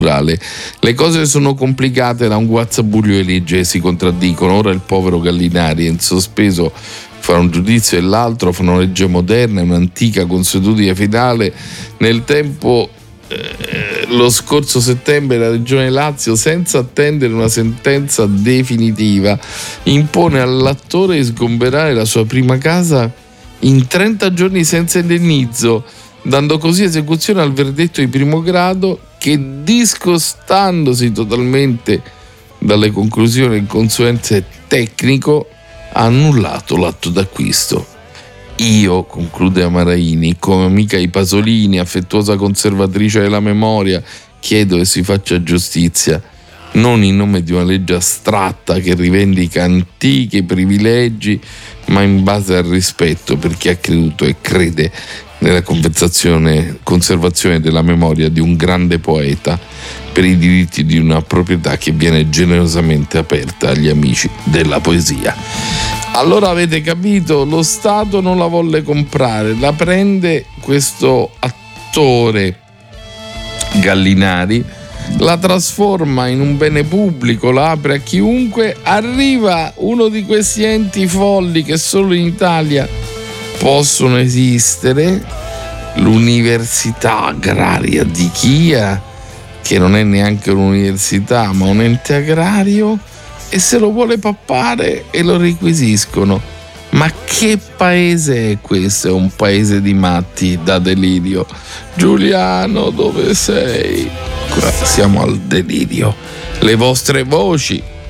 Le cose sono complicate, da un guazzabuglio le leggi si contraddicono. Ora il povero Gallinari è in sospeso fra un giudizio e l'altro, fra una legge moderna e un'antica consuetudine fedele. Nel tempo, lo scorso settembre, la Regione Lazio, senza attendere una sentenza definitiva, impone all'attore di sgomberare la sua prima casa in 30 giorni senza indennizzo, dando così esecuzione al verdetto di primo grado che, discostandosi totalmente dalle conclusioni del consulente tecnico, ha annullato l'atto d'acquisto. Io, conclude Amaraini, come amica di Pasolini, affettuosa conservatrice della memoria, chiedo che si faccia giustizia, non in nome di una legge astratta che rivendica antichi privilegi, ma in base al rispetto per chi ha creduto e crede nella conservazione della memoria di un grande poeta, per i diritti di una proprietà che viene generosamente aperta agli amici della poesia. Allora avete capito, lo Stato non la volle comprare, la prende questo attore Gallinari, la trasforma in un bene pubblico, la apre a chiunque. Arriva uno di questi enti folli che solo in Italia possono esistere, l'Università Agraria di Chia, che non è neanche un'università ma un ente agrario, e se lo vuole pappare e lo requisiscono. Ma che paese è questo? È un paese di matti da delirio. Giuliano, dove sei? Siamo al delirio. Le vostre voci